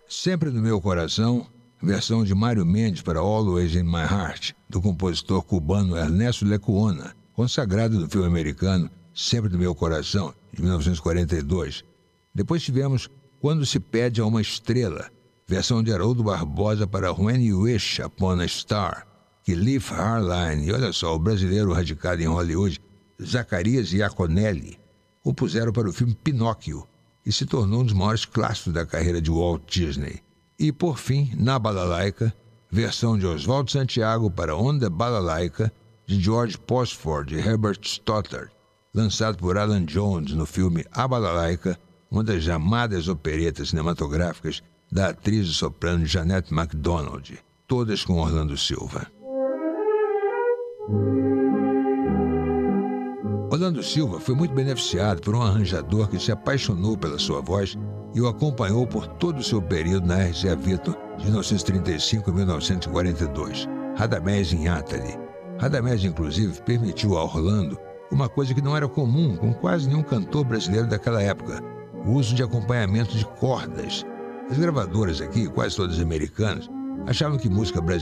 Sempre no Meu Coração, versão de Mário Mendes para Always in My Heart, do compositor cubano Ernesto Lecuona, consagrado no filme americano Sempre no Meu Coração, de 1942. Depois tivemos Quando se Pede a uma Estrela, versão de Haroldo Barbosa para When You Wish Upon a Star, que Leif Harline e, olha só, o brasileiro radicado em Hollywood, Zacarias Iaconelli, compuseram para o filme Pinóquio, e se tornou um dos maiores clássicos da carreira de Walt Disney. E, por fim, Na Balalaika, versão de Oswaldo Santiago para On the Balalaika, de George Posford e Herbert Stoddard, lançado por Alan Jones no filme A Balalaika, uma das amadas operetas cinematográficas da atriz e soprano Jeanette MacDonald, todas com Orlando Silva. Orlando Silva foi muito beneficiado por um arranjador que se apaixonou pela sua voz e o acompanhou por todo o seu período na RCA Victor de 1935 a 1942, Radamés Inátali. Radamés, inclusive, permitiu a Orlando uma coisa que não era comum com quase nenhum cantor brasileiro daquela época, o uso de acompanhamento de cordas. As gravadoras aqui, quase todas americanas, achavam que música brasileira